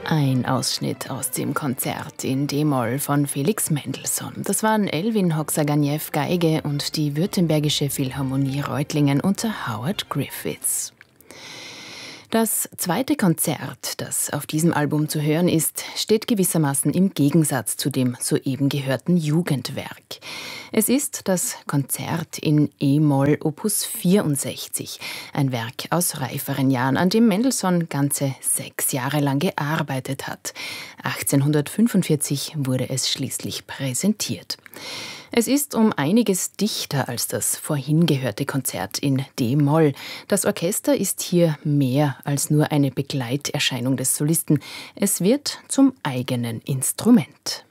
Ein Ausschnitt aus dem Konzert in D-Moll von Felix Mendelssohn. Das waren Elwin Hoxagagniew Geige und die Württembergische Philharmonie Reutlingen unter Howard Griffiths. Das zweite Konzert, das auf diesem Album zu hören ist, steht gewissermaßen im Gegensatz zu dem soeben gehörten Jugendwerk. Es ist das Konzert in E-Moll Opus 64, ein Werk aus reiferen Jahren, an dem Mendelssohn ganze 6 Jahre lang gearbeitet hat. 1845 wurde es schließlich präsentiert. Es ist um einiges dichter als das vorhin gehörte Konzert in D-Moll. Das Orchester ist hier mehr als nur eine Begleiterscheinung des Solisten. Es wird zum eigenen Instrument.